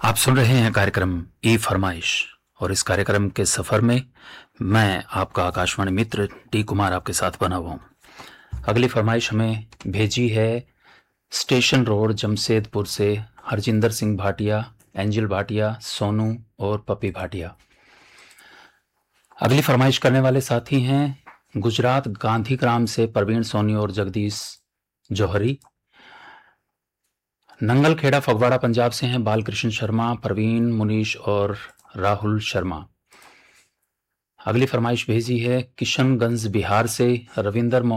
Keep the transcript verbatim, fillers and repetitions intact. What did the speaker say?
आप सुन रहे हैं कार्यक्रम ई फरमाइश और इस कार्यक्रम के सफर में मैं आपका आकाशवाणी मित्र डी कुमार आपके साथ बना हुआ हूँ। अगली फरमाइश हमें भेजी है स्टेशन रोड जमशेदपुर से हरजिंदर सिंह भाटिया, एंजल भाटिया, सोनू और पप्पी भाटिया। अगली फरमाइश करने वाले साथी हैं गुजरात गांधीग्राम से प्रवीण सोनी और जगदीश जौहरी। नंगलखेड़ा फगवाड़ा पंजाब से हैं बालकृष्ण शर्मा, प्रवीण, मुनीश और राहुल शर्मा। अगली फरमाइश भेजी है किशनगंज बिहार से रविंदर